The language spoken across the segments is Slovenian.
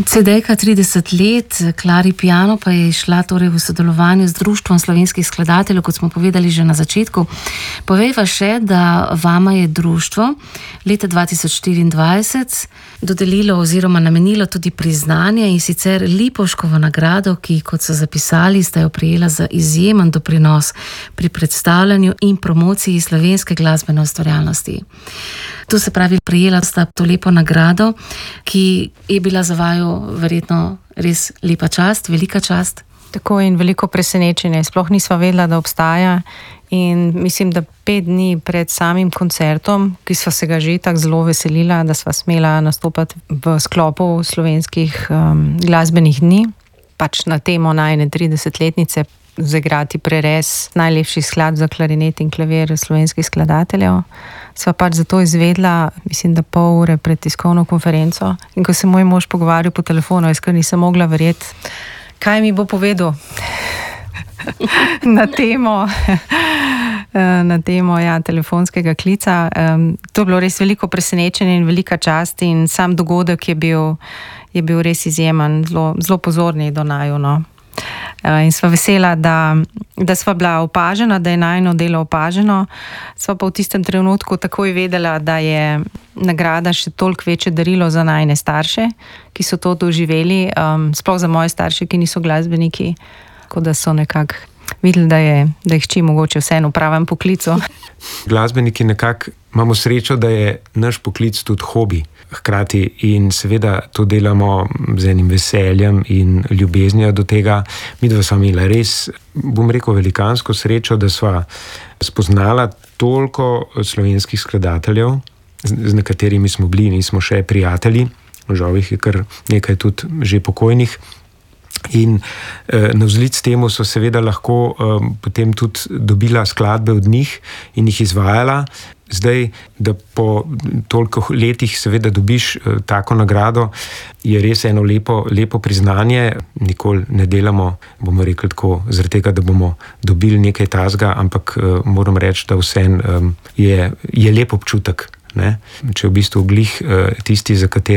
CD-ka 30 let, Klari Piano pa je išla torej v sodelovanju z Društvom slovenskih skladateljev, kot smo povedali že na začetku. Povejva še, da vama je društvo leta 2024 dodelilo oziroma namenilo tudi priznanje, in sicer Lipovškovo nagrado, ki, kot so zapisali, sta jo prejela za izjemen doprinos pri predstavljanju in promociji slovenske glasbene ustvarjalnosti. To se pravi, prejela sta to lepo nagrado, ki je bila za vaju verjetno res lepa čast, velika čast. Tako, in veliko presenečenje. Sploh nisva vedela, da obstaja, in mislim, da 5 dni pred samim koncertom, ki sva se ga že tako zelo veselila, da sva smela nastopati v sklopu slovenskih glasbenih dni, pač na temo najine 30-letnice, zaigrati prerez najlepših skladb za klarinet in klavir slovenskih skladateljev. Sva pač zato izvedla, mislim, da pol ure pred tiskovno konferenco, in ko se moj mož pogovarjal po telefonu, jaz kar nisem mogla verjeti, kaj mi bo povedal na temo telefonskega klica. To je bilo res veliko presenečenje in velika čast, in sam dogodek je bil res izjemen, zelo pozorni do naju, no. In sva vesela, da sva bila opažena, da je najino delo opaženo. Sva pa v tistem trenutku takoj vedela, da je nagrada še toliko večje darilo za najine starše, ki so to doživeli, sploh za moje starše, ki niso glasbeniki, tako da so nekako videli, da je hči mogoče vseeno v pravem poklicu. Glasbeniki nekako imamo srečo, da je naš poklic tudi hobi. Hkrati, in seveda to delamo z enim veseljem in ljubeznijo do tega. Midva sva imela res, bom rekel, velikansko srečo, da sva spoznala toliko slovenskih skladateljev, z nekaterimi smo bili in smo še prijatelji, žal jih je kar nekaj tudi že pokojnih. In navzlic temu so seveda lahko potem tudi dobila skladbe od njih in jih izvajala. Zdaj, da po toliko letih seveda dobiš tako nagrado, je res eno lepo priznanje. Nikoli ne delamo, bomo rekli tako, zaradi tega, da bomo dobili nekaj tazga, ampak moram reči, da vseeno je lep občutek, ne? Če v bistvu glih tisti,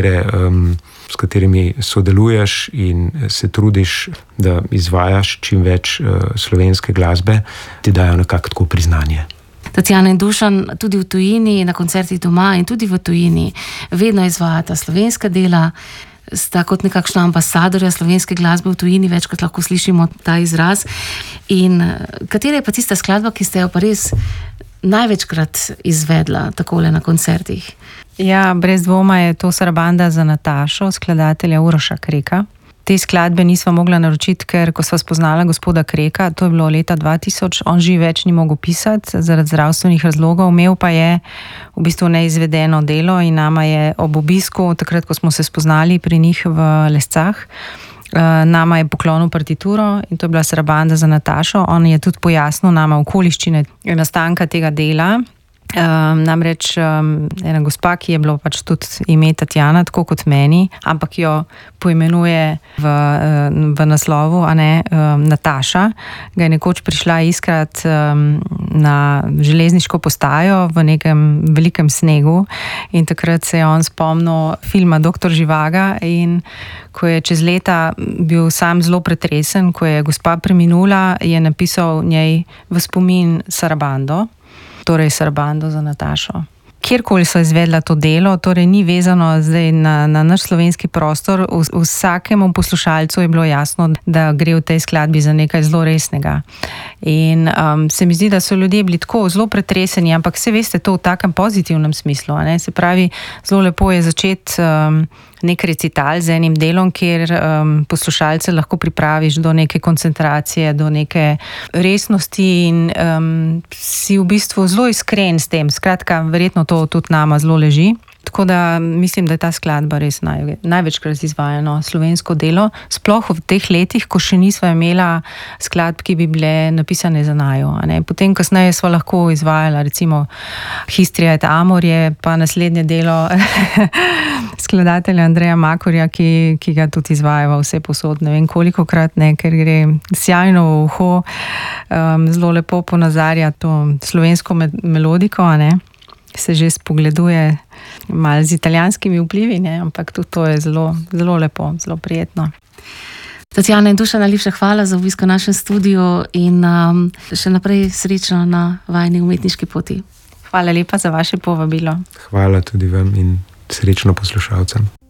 s katerimi sodeluješ in se trudiš, da izvajaš čim več slovenske glasbe, ti dajo nekako tako priznanje. Tatjana in Dušan, tudi v tujini, na koncertih doma in tudi v tujini, vedno izvajata slovenska dela, sta kot nekakšna ambasadorja slovenske glasbe v tujini, večkrat lahko slišimo ta izraz. In katera je pa tista skladba, ki ste jo pa res največkrat izvedla takole na koncertih? Ja, brez dvoma je to Sarabanda za Natašo, skladatelja Uroša Kreka. Te skladbe nisva mogla naročiti, ker ko sva spoznala gospoda Kreka, to je bilo leta 2000, on že več ni mogel pisati zaradi zdravstvenih razlogov, imel pa je v bistvu neizvedeno delo in nama je ob obisku, takrat, ko smo se spoznali pri njih v Lescah, nama je poklonil partituro in to je bila Sarabanda za Natašo. On je tudi pojasnil nama okoliščine nastanka tega dela. Namreč ena gospa, ki je bilo pač tudi ime Tatjana, tako kot meni, ampak jo poimenuje v naslovu, a ne, Nataša, ga je nekoč prišla iskrat na železniško postajo v nekem velikem snegu in takrat se je on spomnil filma Doktor Živaga, in ko je čez leta bil sam zelo pretresen, ko je gospa preminula, je napisal njej v spomin Sarabando, torej Sarabando za Natašo. Kjerkoli so izvedla to delo, torej ni vezano zdaj na naš slovenski prostor, vsakemu poslušalcu je bilo jasno, da gre v tej skladbi za nekaj zelo resnega. In se mi zdi, da so ljudje bili tako zelo pretreseni, ampak se veste, to v takem pozitivnem smislu, a ne? Se pravi, zelo lepo je začeti nek recital z enim delom, kjer poslušalce lahko pripraviš do neke koncentracije, do neke resnosti in si v bistvu zelo iskren s tem. Skratka, verjetno to tudi nama zelo leži. Tako da mislim, da je ta skladba res največkrat izvajano slovensko delo, sploh v teh letih, ko še nisva imela skladb, ki bi bile napisane za naju. Potem kasneje sva lahko izvajala recimo Histria et Amor, je pa naslednje delo skladatelja Andreja Makorja, ki ga tudi izvajava vse posod, ne vem kolikokrat, ker gre sjajno v uho, zelo lepo ponazarja to slovensko melodiko, se že spogleduje malo z italijanskimi vplivi, ne? Ampak tudi to je zelo, zelo lepo, zelo prijetno. Tatjana in Dušan, najlepša hvala za obisk v našem studiu in še naprej srečno na vajini umetniški poti. Hvala lepa za vaše povabilo. Hvala tudi vam in srečno poslušalcem.